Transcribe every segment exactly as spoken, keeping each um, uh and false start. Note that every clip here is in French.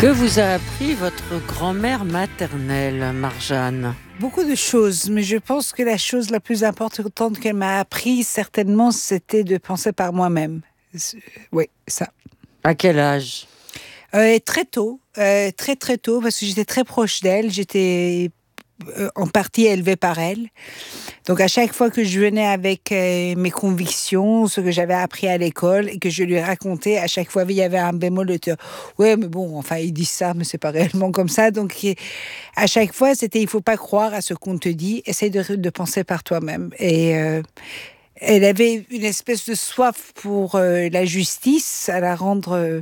Que vous a appris votre grand-mère maternelle, Marjane ? Beaucoup de choses, mais je pense que la chose la plus importante qu'elle m'a appris, certainement, c'était de penser par moi-même. Oui, ça. À quel âge ? Euh, très tôt, euh, très très tôt, parce que j'étais très proche d'elle, j'étais euh, en partie élevée par elle. Donc à chaque fois que je venais avec euh, mes convictions, ce que j'avais appris à l'école et que je lui racontais, à chaque fois il y avait un bémol de ouais mais bon, enfin ils disent ça mais c'est pas réellement comme ça. Donc à chaque fois c'était il faut pas croire à ce qu'on te dit, essaye de, de penser par toi-même. Et euh, elle avait une espèce de soif pour euh, la justice, à la rendre euh,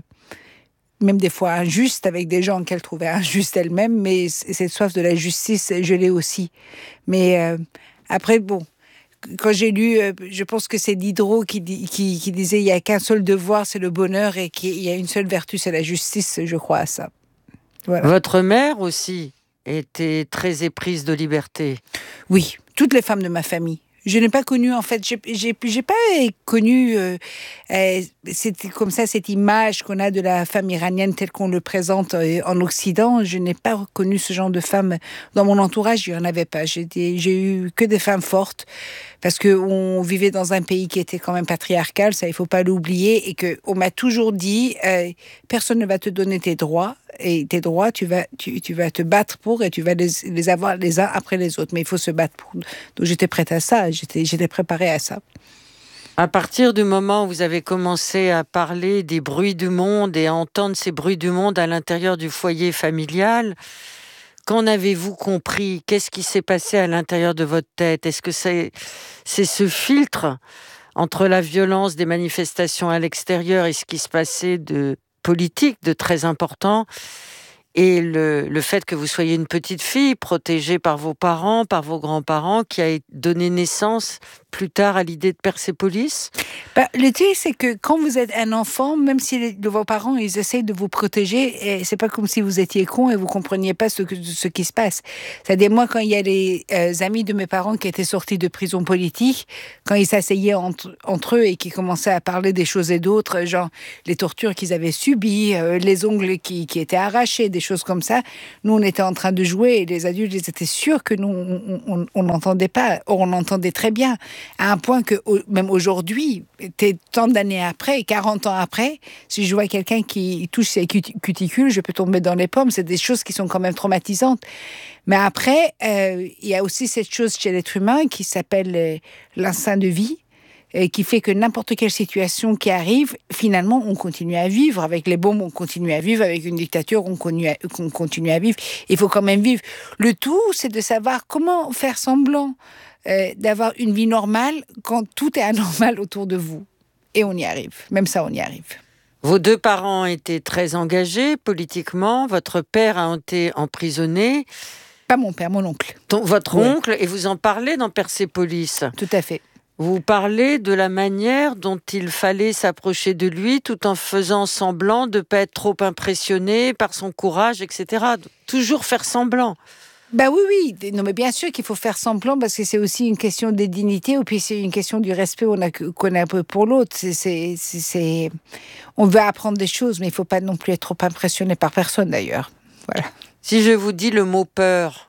même des fois injuste avec des gens qu'elle trouvait injustes elle-même, mais cette soif de la justice, je l'ai aussi. Mais euh, après, bon, quand j'ai lu, euh, je pense que c'est Diderot qui, qui, qui disait il n'y a qu'un seul devoir, c'est le bonheur, et qu'il y a une seule vertu, c'est la justice, je crois à ça. Voilà. Votre mère aussi était très éprise de liberté. Oui, toutes les femmes de ma famille. Je n'ai pas connu, en fait, j'ai, j'ai, j'ai pas connu, euh, euh, c'était comme ça, cette image qu'on a de la femme iranienne telle qu'on le présente euh, en Occident. Je n'ai pas connu ce genre de femme dans mon entourage, il n'y en avait pas. J'étais, j'ai eu que des femmes fortes, parce qu'on vivait dans un pays qui était quand même patriarcal, ça il ne faut pas l'oublier, et qu'on m'a toujours dit, euh, personne ne va te donner tes droits, et tes droits, tu vas, tu, tu vas te battre pour, et tu vas les, les avoir les uns après les autres, mais il faut se battre pour. Donc j'étais prête à ça, j'étais, j'étais préparée à ça. À partir du moment où vous avez commencé à parler des bruits du monde et à entendre ces bruits du monde à l'intérieur du foyer familial, qu'en avez-vous compris ? Qu'est-ce qui s'est passé à l'intérieur de votre tête ? Est-ce que c'est, c'est ce filtre entre la violence des manifestations à l'extérieur et ce qui se passait de politique, de très important, et le, le fait que vous soyez une petite fille protégée par vos parents, par vos grands-parents, qui a donné naissance plus tard à l'idée de Persépolis ? Bah, le truc, c'est que quand vous êtes un enfant, même si les, vos parents, ils essayent de vous protéger, et c'est pas comme si vous étiez con et vous compreniez pas ce, que, ce qui se passe. C'est-à-dire, moi, quand il y a les euh, amis de mes parents qui étaient sortis de prison politique, quand ils s'asseyaient entre, entre eux et qui commençaient à parler des choses et d'autres, genre les tortures qu'ils avaient subies, euh, les ongles qui, qui étaient arrachés, des choses comme ça, nous, on était en train de jouer et les adultes, ils étaient sûrs que nous, on n'entendait pas. Or, on entendait très bien. À un point que, même aujourd'hui, tant d'années après, quarante ans après, si je vois quelqu'un qui touche ses cuticules, je peux tomber dans les pommes. C'est des choses qui sont quand même traumatisantes. Mais après, euh, il y a aussi cette chose chez l'être humain qui s'appelle euh, l'instinct de vie, et qui fait que n'importe quelle situation qui arrive, finalement, on continue à vivre. Avec les bombes, on continue à vivre. Avec une dictature, on continue à, on continue à vivre. Il faut quand même vivre. Le tout, c'est de savoir comment faire semblant euh, d'avoir une vie normale quand tout est anormal autour de vous. Et on y arrive. Même ça, on y arrive. Vos deux parents étaient très engagés politiquement. Votre père a été emprisonné. Pas mon père, mon oncle. Donc, votre oui. oncle, et vous en parlez dans Persépolis. Tout à fait. Vous parlez de la manière dont il fallait s'approcher de lui tout en faisant semblant de ne pas être trop impressionné par son courage, et cetera. Toujours faire semblant. Ben oui, oui. Non, mais bien sûr qu'il faut faire semblant parce que c'est aussi une question de dignité et puis c'est une question du respect qu'on a, qu'on a un peu pour l'autre. C'est, c'est, c'est, c'est... On veut apprendre des choses, mais il ne faut pas non plus être trop impressionné par personne d'ailleurs. Voilà. Si je vous dis le mot peur...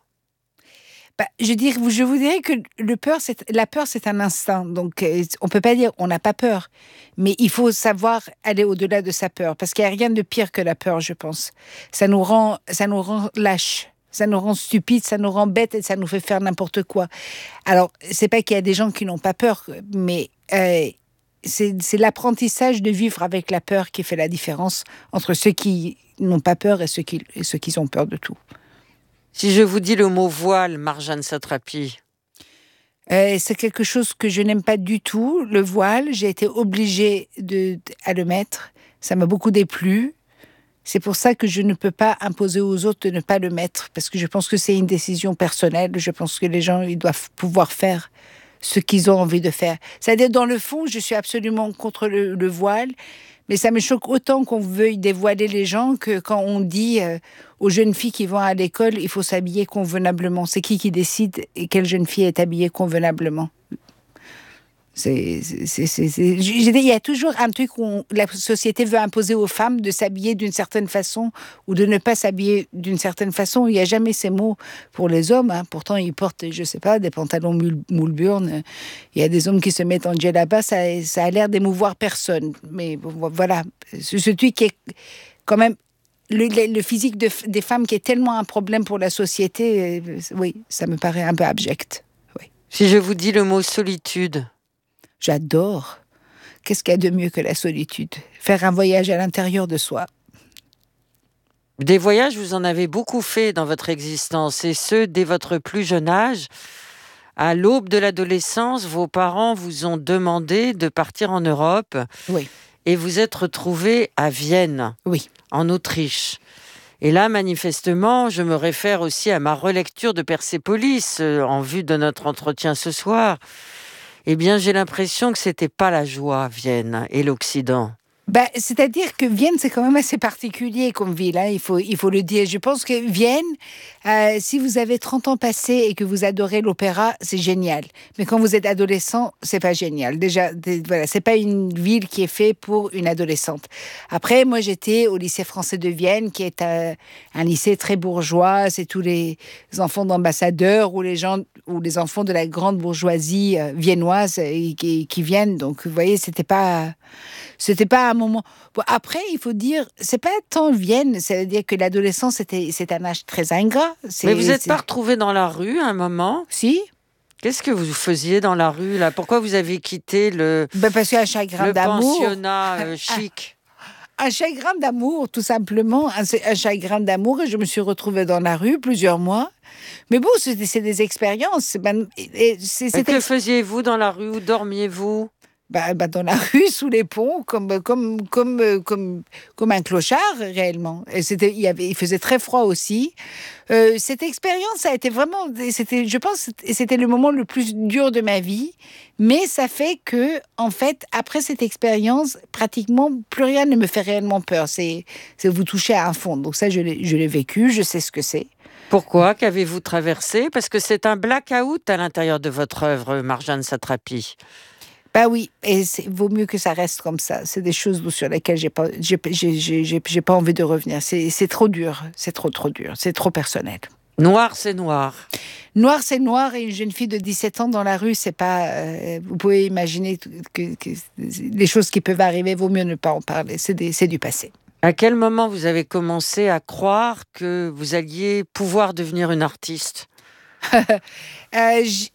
Bah, je, dirais, je vous dirais que le peur, c'est, la peur, c'est un instinct. Donc, euh, on ne peut pas dire on n'a pas peur. Mais il faut savoir aller au-delà de sa peur. Parce qu'il n'y a rien de pire que la peur, je pense. Ça nous rend, ça nous rend lâches. Ça nous rend stupides, ça nous rend bêtes et ça nous fait faire n'importe quoi. Alors, c'est pas qu'il y a des gens qui n'ont pas peur, mais euh, c'est, c'est l'apprentissage de vivre avec la peur qui fait la différence entre ceux qui n'ont pas peur et ceux qui, et ceux qui ont peur de tout. Si je vous dis le mot voile, Marjane Satrapi. Euh, c'est quelque chose que je n'aime pas du tout, le voile. J'ai été obligée de, à le mettre. Ça m'a beaucoup déplu. C'est pour ça que je ne peux pas imposer aux autres de ne pas le mettre, parce que je pense que c'est une décision personnelle. Je pense que les gens ils doivent pouvoir faire ce qu'ils ont envie de faire. C'est-à-dire, dans le fond, je suis absolument contre le, le voile, mais ça me choque autant qu'on veuille dévoiler les gens que quand on dit euh, aux jeunes filles qui vont à l'école, il faut s'habiller convenablement. C'est qui qui décide et quelle jeune fille est habillée convenablement ? C'est, c'est, c'est, c'est... Je dis, il y a toujours un truc où on- la société veut imposer aux femmes de s'habiller d'une certaine façon ou de ne pas s'habiller d'une certaine façon. Il n'y a jamais ces mots pour les hommes. Hein. Pourtant, ils portent, je sais pas, des pantalons moule- moule-burn. Il y a des hommes qui se mettent en djellaba. Ça, ça a l'air d'émouvoir personne. Mais bon, voilà, ce, ce truc qui est quand même le, le- le physique de, des femmes qui est tellement un problème pour la société. euh, Oui, ça me paraît un peu abject. Oui. Si je vous dis le mot solitude, J'adore. Qu'est-ce qu'il y a de mieux que la solitude? Faire un voyage à l'intérieur de soi. des voyages, vous en avez beaucoup fait dans votre existence, et ce, dès votre plus jeune âge. À l'aube de l'adolescence, vos parents vous ont demandé de partir en Europe Oui, et vous êtes retrouvés à Vienne, oui. en Autriche. Et là, manifestement, je me réfère aussi à ma relecture de Persépolis euh, en vue de notre entretien ce soir. Eh bien, j'ai l'impression que c'était pas la joie, Vienne et l'Occident. Ben, c'est-à-dire que Vienne, c'est quand même assez particulier comme ville, hein, il faut, il faut le dire. Je pense que Vienne, euh, si vous avez trente ans passés et que vous adorez l'opéra, c'est génial. Mais quand vous êtes adolescent, c'est pas génial. Déjà, des- voilà, c'est pas une ville qui est faite pour une adolescente. Après, moi, j'étais au lycée français de Vienne, qui est euh, un lycée très bourgeois. C'est tous les enfants d'ambassadeurs ou les gens ou les enfants de la grande bourgeoisie euh, viennoise euh, qui, qui viennent. Donc, vous voyez, c'était pas c'était pas un moment. Bon, après, il faut dire, c'est pas tant Vienne, c'est-à-dire que l'adolescence, c'était, c'est un âge très ingrat. C'est, Mais vous n'êtes c'est- pas retrouvés dans la rue à un moment? Si, Qu'est-ce que vous faisiez dans la rue, là? Pourquoi vous avez quitté le, ben parce qu'il y a un chagrin le d'amour. pensionnat euh, chic? Un chagrin d'amour, tout simplement. Un, un chagrin d'amour, et je me suis retrouvée dans la rue plusieurs mois. Mais bon, c'est, c'est des expériences. C'est, ben, et c'est, Et c'était- que faisiez-vous dans la rue? Où dormiez-vous? Bah, bah, dans la rue, sous les ponts, comme, comme, comme, euh, comme, comme un clochard, réellement. Et c'était, il, y avait, il faisait très froid aussi. Euh, cette expérience, ça a été vraiment, c'était, je pense, que c'était le moment le plus dur de ma vie. Mais ça fait que, en fait, après cette expérience, pratiquement plus rien ne me fait réellement peur. C'est, c'est vous toucher à un fond. Donc ça, je l'ai, je l'ai vécu, je sais ce que c'est. Pourquoi? Qu'avez-vous traversé? Parce que c'est un blackout à l'intérieur de votre œuvre, Marjane Satrapi. Bah oui, et il vaut mieux que ça reste comme ça. C'est des choses sur lesquelles j'ai pas, j'ai, j'ai, j'ai, j'ai- j'ai pas envie de revenir. C'est, c'est trop dur, c'est trop trop dur, c'est trop personnel. Noir, c'est noir. Noir, c'est noir, et une jeune fille de dix-sept ans dans la rue, c'est pas. euh, vous pouvez imaginer que, que les choses qui peuvent arriver, vaut mieux ne pas en parler. C'est, des, c'est du passé. À quel moment vous avez commencé à croire que vous alliez pouvoir devenir une artiste? Euh, j'-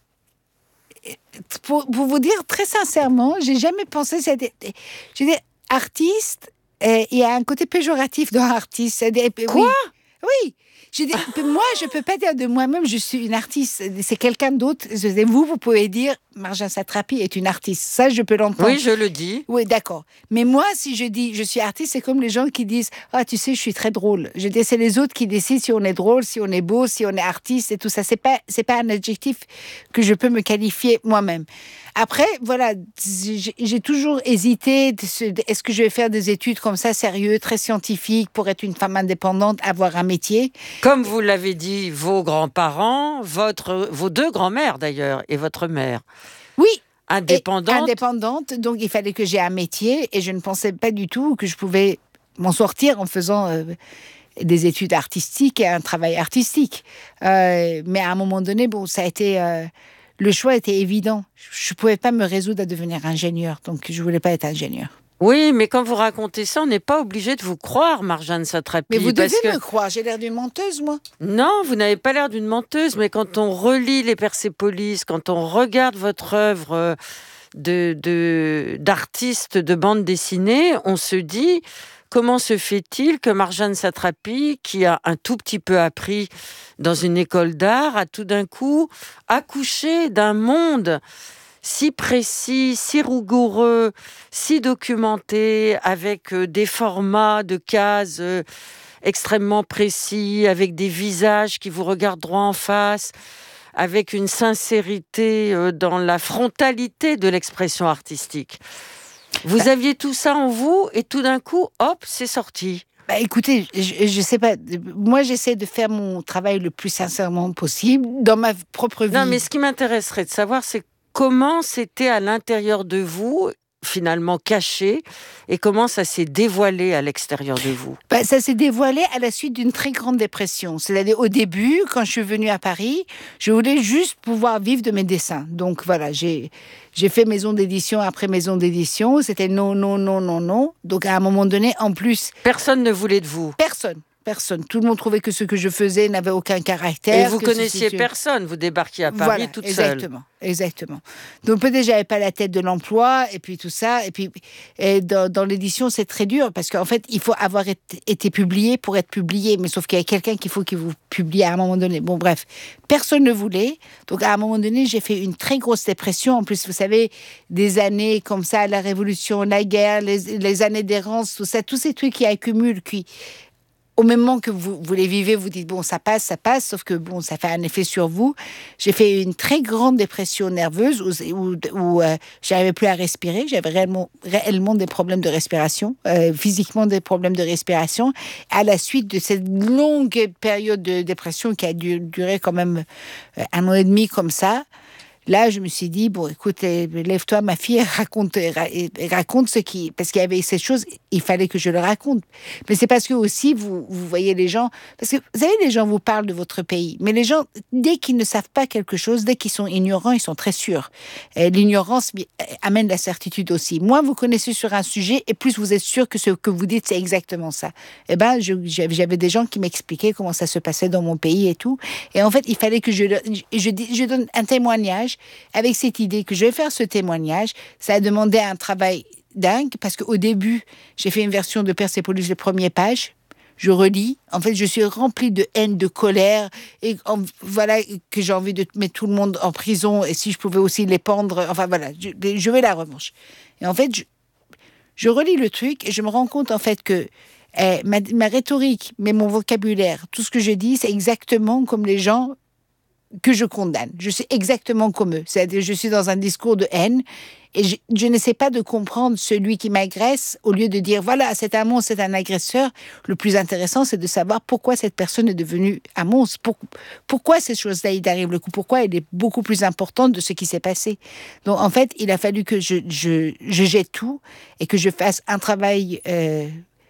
pour, pour vous dire très sincèrement, j'ai jamais pensé. C'est des, je dis artiste. euh, Il y a un côté péjoratif dans artiste. C'est des- Quoi? Oui, oui. Je dis, moi, je peux pas dire de moi-même, je suis une artiste. C'est quelqu'un d'autre. Je dis, vous, vous pouvez dire, Marjane Satrapi est une artiste. Ça, je peux l'entendre. Oui, je le dis. Oui, d'accord. Mais moi, si je dis je suis artiste, c'est comme les gens qui disent ah, tu sais, je suis très drôle. Je dis c'est les autres qui décident si on est drôle, si on est beau, si on est artiste et tout ça. C'est pas c'est pas un adjectif que je peux me qualifier moi-même. Après, voilà, j'ai j'ai toujours hésité. de se- de- Est-ce que je vais faire des études comme ça, sérieux, très scientifiques, pour être une femme indépendante, avoir un métier? Comme vous l'avez dit, vos grands-parents, votre, vos deux grands-mères d'ailleurs, et votre mère, Oui. Et indépendante. indépendante, donc il fallait que j'ai un métier et je ne pensais pas du tout que je pouvais m'en sortir en faisant euh, des études artistiques et un travail artistique. Euh, mais à un moment donné, bon, ça a été euh, le choix était évident. Je ne pouvais pas me résoudre à devenir ingénieur, donc je voulais pas être ingénieur. Oui, mais quand vous racontez ça, on n'est pas obligé de vous croire, Marjane Satrapi. Mais vous parce devez que... me croire, j'ai l'air d'une menteuse, moi. Non, vous n'avez pas l'air d'une menteuse, mais quand on relit les Persépolis, quand on regarde votre œuvre euh, de, de, d'artiste de bande dessinée, on se dit, comment se fait-il que Marjane Satrapi, qui a un tout petit peu appris dans une école d'art, a tout d'un coup accouché d'un monde si précis, si rigoureux, si documenté, avec euh, des formats de cases euh, extrêmement précis, avec des visages qui vous regardent droit en face, avec une sincérité euh, dans la frontalité de l'expression artistique. Vous aviez tout ça en vous et tout d'un coup, hop, c'est sorti. Bah, écoutez, je, je sais pas. Moi, j'essaie de faire mon travail le plus sincèrement possible dans ma propre vie. Non, mais ce qui m'intéresserait de savoir, c'est comment c'était à l'intérieur de vous, finalement caché, et comment ça s'est dévoilé à l'extérieur de vous? Ben, ça s'est dévoilé à la suite d'une très grande dépression. C'est-à-dire au début, quand je suis venue à Paris, je voulais juste pouvoir vivre de mes dessins. Donc voilà, j'ai, j'ai fait maison d'édition après maison d'édition. C'était non, non, non, non, non. Donc à un moment donné, en plus... Personne ne voulait de vous? Personne. Personne. Tout le monde trouvait que ce que je faisais n'avait aucun caractère. Et vous que connaissiez ceci, personne, vous débarquiez à Paris voilà, toute exactement, seule. Exactement. Donc peut-être j'avais pas la tête de l'emploi et puis tout ça. Et puis et dans, dans l'édition c'est très dur parce qu'en fait il faut avoir été, été publié pour être publié. Mais sauf qu'il y a quelqu'un qu'il faut qu'il vous publie à un moment donné. Bon bref, personne ne voulait. Donc à un moment donné j'ai fait une très grosse dépression. En plus vous savez des années comme ça, la révolution, la guerre, les, les années d'errance, tout ça, tous ces trucs qui accumulent, qui au même moment que vous, vous les vivez, vous dites, bon, ça passe, ça passe, sauf que, bon, ça fait un effet sur vous. J'ai fait une très grande dépression nerveuse où, où, où euh, j'arrivais plus à respirer. J'avais réellement, réellement des problèmes de respiration, euh, physiquement des problèmes de respiration. À la suite de cette longue période de dépression qui a du, duré quand même euh, un an et demi comme ça, là, je me suis dit, bon, écoute, lève-toi, ma fille, raconte, raconte ce qui... Parce qu'il y avait ces choses, il fallait que je le raconte. Mais c'est parce que aussi, vous, vous voyez les gens... Parce que, vous savez, les gens vous parlent de votre pays. Mais les gens, dès qu'ils ne savent pas quelque chose, dès qu'ils sont ignorants, ils sont très sûrs. Et l'ignorance amène la certitude aussi. Moins vous connaissez sur un sujet, et plus vous êtes sûr que ce que vous dites, c'est exactement ça. Eh ben, je, j'avais des gens qui m'expliquaient comment ça se passait dans mon pays et tout. Et en fait, il fallait que je, je, je, je donne un témoignage avec cette idée que je vais faire ce témoignage. Ça a demandé un travail dingue parce qu'au début, j'ai fait une version de Persépolis, les premières pages. Je relis. En fait, je suis remplie de haine, de colère. Et en, voilà, que j'ai envie de mettre tout le monde en prison. Et si je pouvais aussi les pendre. Enfin, voilà, je, je veux la revanche. Et en fait, je, je relis le truc et je me rends compte, en fait, que eh, ma, ma rhétorique, mais mon vocabulaire, tout ce que je dis, c'est exactement comme les gens que je condamne. Je suis exactement comme eux. C'est-à-dire, je suis dans un discours de haine et je, je n'essaie pas de comprendre celui qui m'agresse au lieu de dire, voilà, c'est un monstre, c'est un agresseur. Le plus intéressant, c'est de savoir pourquoi cette personne est devenue un monstre. Pour, pourquoi ces choses-là, il arrive le coup. Pourquoi elle est beaucoup plus importante de ce qui s'est passé. Donc, en fait, il a fallu que je, je, je jette tout et que je fasse un travail... Euh,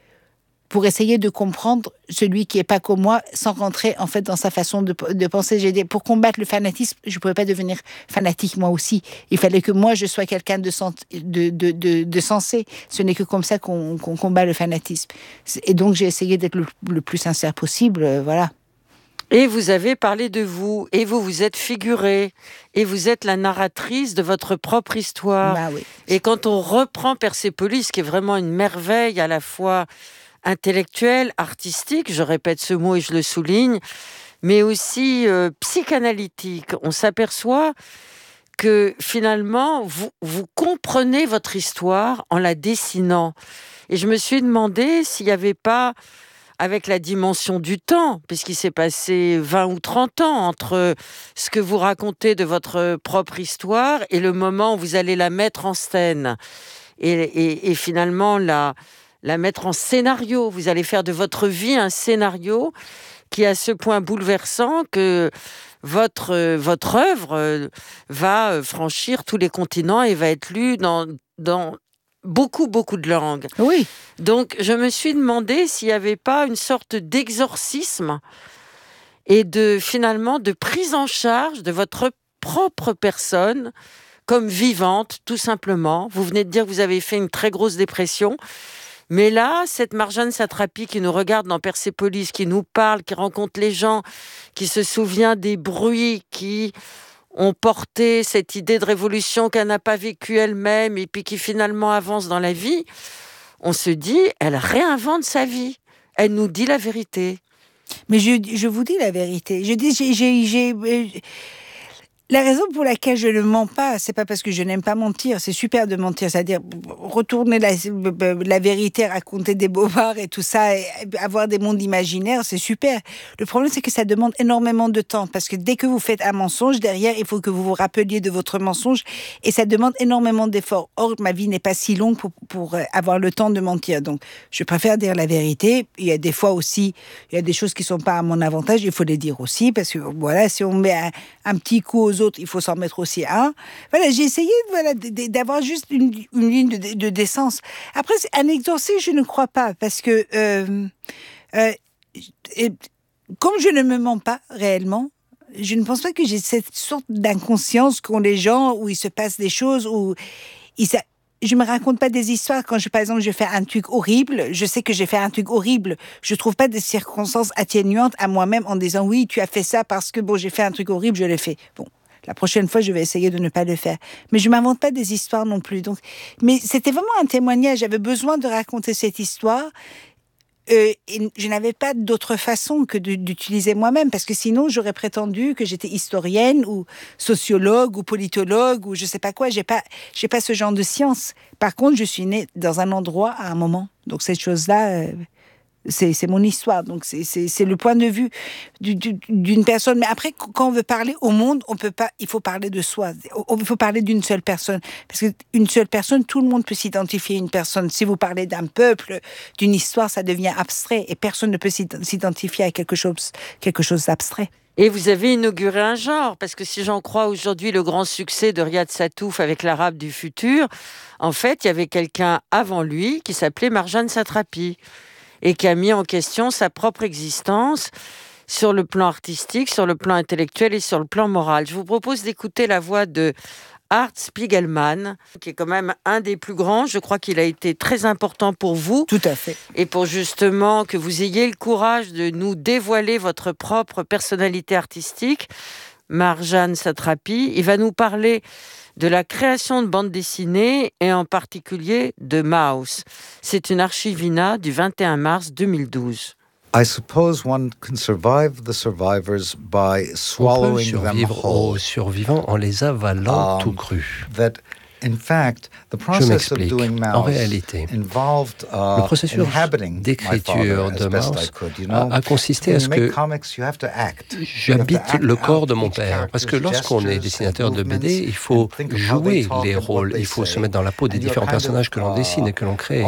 pour essayer de comprendre celui qui est pas comme moi, sans rentrer en fait dans sa façon de, de penser. J'ai dit, pour combattre le fanatisme, je pouvais pas devenir fanatique moi aussi. Il fallait que moi je sois quelqu'un de, de, de, de, de sensé. Ce n'est que comme ça qu'on, qu'on combat le fanatisme. Et donc j'ai essayé d'être le, le plus sincère possible, euh, voilà. Et vous avez parlé de vous, et vous vous êtes figurée, et vous êtes la narratrice de votre propre histoire. Bah oui. Et quand on reprend Persépolis, qui est vraiment une merveille à la fois intellectuelle, artistique, je répète ce mot et je le souligne, mais aussi euh, psychanalytique, on s'aperçoit que finalement, vous, vous comprenez votre histoire en la dessinant. Et je me suis demandé s'il n'y avait pas, avec la dimension du temps, puisqu'il s'est passé vingt ou trente ans entre ce que vous racontez de votre propre histoire et le moment où vous allez la mettre en scène. Et, et, et finalement, la, la mettre en scénario. Vous allez faire de votre vie un scénario qui est à ce point bouleversant que votre, votre œuvre va franchir tous les continents et va être lue dans... dans beaucoup, beaucoup de langues. Oui. Donc, je me suis demandé s'il n'y avait pas une sorte d'exorcisme et de, finalement, de prise en charge de votre propre personne comme vivante, tout simplement. Vous venez de dire que vous avez fait une très grosse dépression. Mais là, cette Marjane Satrapi qui nous regarde dans Persépolis, qui nous parle, qui rencontre les gens, qui se souvient des bruits, qui ont porté cette idée de révolution qu'elle n'a pas vécue elle-même et puis qui finalement avance dans la vie, on se dit, elle réinvente sa vie. Elle nous dit la vérité. Mais je, je vous dis la vérité. Je dis, j'ai... j'ai, j'ai... La raison pour laquelle je ne mens pas, c'est pas parce que je n'aime pas mentir. C'est super de mentir, c'est-à-dire retourner la, la vérité, raconter des bobards et tout ça, et avoir des mondes imaginaires, c'est super. Le problème, c'est que ça demande énormément de temps, parce que dès que vous faites un mensonge, derrière, il faut que vous vous rappeliez de votre mensonge, et ça demande énormément d'efforts. Or, ma vie n'est pas si longue pour, pour avoir le temps de mentir. Donc, je préfère dire la vérité. Il y a des fois aussi, il y a des choses qui sont pas à mon avantage, il faut les dire aussi, parce que voilà, si on met un, un petit coup aux aux autres, il faut s'en mettre aussi un. Voilà, j'ai essayé voilà, d'avoir juste une, une ligne de, de décence. Après, un exorcisme, je ne crois pas, parce que euh, euh, et, comme je ne me mens pas réellement, je ne pense pas que j'ai cette sorte d'inconscience qu'ont les gens, où il se passe des choses, où ils, je me raconte pas des histoires. Quand je, par exemple, je fais un truc horrible, je sais que j'ai fait un truc horrible. Je trouve pas des circonstances atténuantes à moi-même en disant oui, tu as fait ça parce que bon, j'ai fait un truc horrible, je l'ai fait. Bon, la prochaine fois, je vais essayer de ne pas le faire. Mais je m'invente pas des histoires non plus. Donc, mais c'était vraiment un témoignage. J'avais besoin de raconter cette histoire. Euh, et je n'avais pas d'autre façon que de, d'utiliser moi-même, parce que sinon j'aurais prétendu que j'étais historienne ou sociologue ou politologue ou je sais pas quoi. J'ai pas, j'ai pas ce genre de science. Par contre, je suis née dans un endroit à un moment. Donc cette chose-là, euh, c'est, c'est mon histoire. Donc c'est, c'est, c'est le point de vue du, du, d'une personne. Mais après, quand on veut parler au monde, on peut pas. Il faut parler de soi. Il faut parler d'une seule personne, parce qu'une seule personne, tout le monde peut s'identifier à une personne. Si vous parlez d'un peuple, d'une histoire, ça devient abstrait et personne ne peut s'identifier à quelque chose, quelque chose d'abstrait. Et vous avez inauguré un genre, parce que si j'en crois aujourd'hui le grand succès de Riyad Sattouf avec l'Arabe du futur, en fait, il y avait quelqu'un avant lui qui s'appelait Marjane Satrapi et qui a mis en question sa propre existence sur le plan artistique, sur le plan intellectuel et sur le plan moral. Je vous propose d'écouter la voix de Art Spiegelman, qui est quand même un des plus grands. Je crois qu'il a été très important pour vous. Tout à fait. Et pour justement que vous ayez le courage de nous dévoiler votre propre personnalité artistique. Marjane Satrapi, il va nous parler de la création de bandes dessinées et en particulier de Maus. C'est une archivina du vingt et un mars deux mille douze. I suppose one can survive the survivors by swallowing them survivre whole. aux survivants en les avalant Um, tout cru. That, in fact, the Je process of m'explique. doing En Maus réalité, involved uh, le processus inhabiting my d'écriture father de as best Maus I could. You a, know, a consisté when à you ce make que comics, you have to act. j'habite le corps de mon père. Parce que lorsqu'on est dessinateur de B D, il faut jouer les rôles, il faut se mettre dans la peau des différents personnages que l'on dessine et que l'on crée.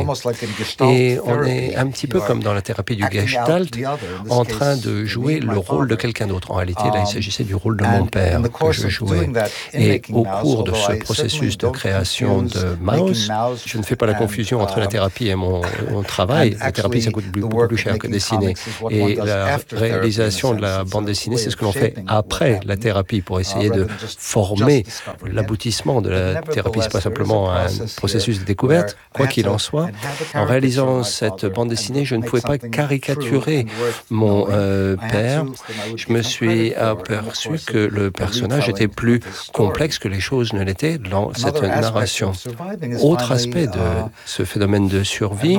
Et on est un petit peu comme dans la thérapie du Gestalt, en train de jouer le rôle de quelqu'un d'autre. En réalité, là, il s'agissait du rôle de mon père que je jouais. Et au cours de ce processus de création de Maus, je ne fais pas la confusion entre la thérapie et mon, mon travail. La thérapie, ça coûte beaucoup plus cher que dessiner. Et la réalisation de la bande dessinée, c'est ce que l'on fait après la thérapie pour essayer de former l'aboutissement de la thérapie. Ce n'est pas simplement un processus de découverte. Quoi qu'il en soit, en réalisant cette bande dessinée, je ne pouvais pas caricaturer mon euh, père. Je me suis aperçu que le personnage était plus complexe que les choses ne l'étaient dans cette narration. Autre aspect de ce phénomène de survie,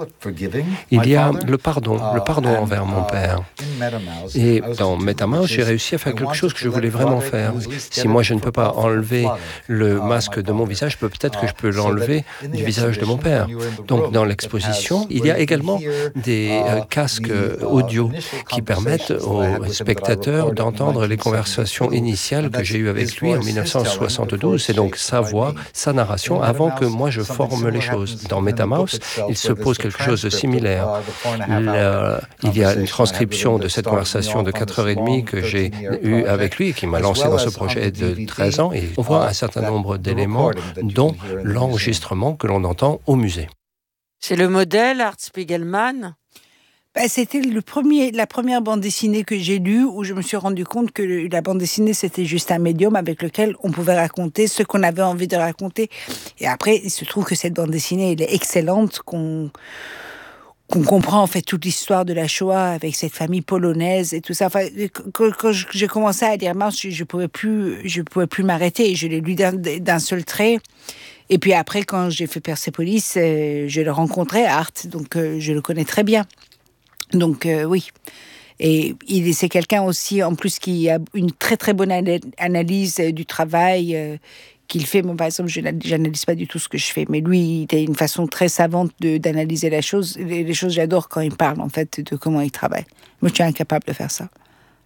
il y a le pardon, le pardon envers mon père. Et dans MetaMaus, j'ai réussi à faire quelque chose que je voulais vraiment faire. Si moi je ne peux pas enlever le masque de mon visage, peut-être que je peux l'enlever du visage de mon père. Donc dans l'exposition, il y a également des euh, casques audio qui permettent aux spectateurs d'entendre les conversations initiales que j'ai eues avec lui en dix-neuf cent soixante-douze. C'est donc sa voix, sa narration, avant que moi je forme les choses. Dans MetaMaus, il se pose quelque chose de similaire. Le, il y a une transcription de cette conversation de quatre heures trente que j'ai eue avec lui et qui m'a lancé dans ce projet de treize ans. Et on voit un certain nombre d'éléments, dont l'enregistrement que l'on entend au musée. C'est le modèle, Art Spiegelman ? Ben, c'était le premier, la première bande dessinée que j'ai lue où je me suis rendu compte que le, la bande dessinée, c'était juste un médium avec lequel on pouvait raconter ce qu'on avait envie de raconter. Et après, il se trouve que cette bande dessinée, elle est excellente, qu'on, qu'on comprend en fait toute l'histoire de la Shoah avec cette famille polonaise et tout ça. Enfin, quand, quand j'ai commencé à lire Maus, je, je pouvais plus, je pouvais plus m'arrêter. Je l'ai lu d'un, d'un seul trait. Et puis après, quand j'ai fait Persepolis, euh, je le rencontrais, Art, donc euh, je le connais très bien. Donc euh, oui, et il c'est quelqu'un aussi en plus qui a une très très bonne analyse du travail euh, qu'il fait. Moi par exemple, je n'analyse pas du tout ce que je fais, mais lui, il a une façon très savante de, d'analyser la chose. Les, les choses, j'adore quand il parle en fait de comment il travaille. Moi, je suis incapable de faire ça. Pourquoi ?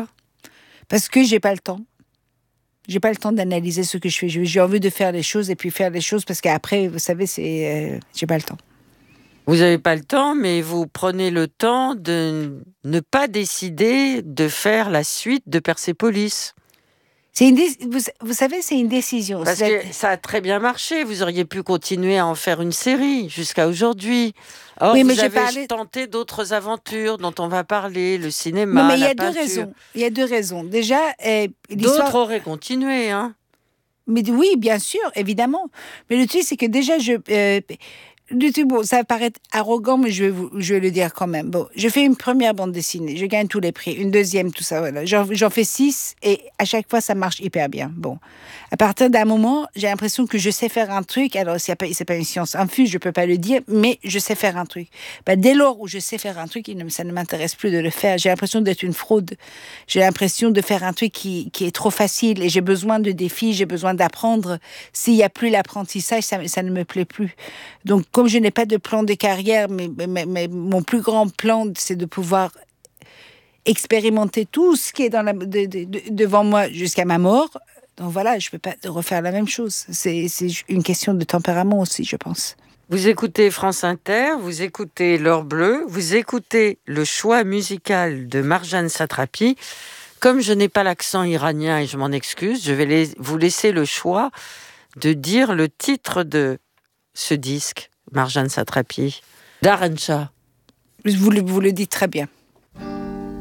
Parce que j'ai pas le temps. J'ai pas le temps d'analyser ce que je fais. J'ai envie de faire les choses et puis faire les choses parce qu'après, vous savez, c'est euh, j'ai pas le temps. Vous n'avez pas le temps, mais vous prenez le temps de ne pas décider de faire la suite de Persepolis. C'est une dé- vous, vous savez, c'est une décision. Parce c'est... que ça a très bien marché. Vous auriez pu continuer à en faire une série jusqu'à aujourd'hui. Or, oui, vous mais avez parlé... tenté d'autres aventures dont on va parler, le cinéma, non, mais il y la a deux peinture. raisons. Il y a deux raisons. Déjà, euh, d'autres auraient continué, hein. Mais oui, bien sûr, évidemment. Mais le truc, c'est que déjà, je... Euh, du tout, bon, ça va paraître arrogant, mais je vais, vous, je vais le dire quand même. Bon, je fais une première bande dessinée, je gagne tous les prix, une deuxième, tout ça, voilà. J'en, j'en fais six et à chaque fois, ça marche hyper bien. Bon, à partir d'un moment, j'ai l'impression que je sais faire un truc. Alors, c'est pas, c'est pas une science infuse, je peux pas le dire, mais je sais faire un truc. Ben, dès lors où je sais faire un truc, ça ne m'intéresse plus de le faire. J'ai l'impression d'être une fraude. J'ai l'impression de faire un truc qui, qui est trop facile et j'ai besoin de défis, j'ai besoin d'apprendre. S'il y a plus l'apprentissage, ça, ça ne me plaît plus. Donc, comme je n'ai pas de plan de carrière, mais, mais, mais mon plus grand plan, c'est de pouvoir expérimenter tout ce qui est dans la, de, de, de, devant moi jusqu'à ma mort. Donc voilà, je ne peux pas refaire la même chose. C'est, c'est une question de tempérament aussi, je pense. Vous écoutez France Inter, vous écoutez L'Heure Bleue, vous écoutez le choix musical de Marjane Satrapi. Comme je n'ai pas l'accent iranien et je m'en excuse, je vais les, vous laisser le choix de dire le titre de ce disque. Marjane Satrapi, Darencha. Vous le, vous le dites très bien.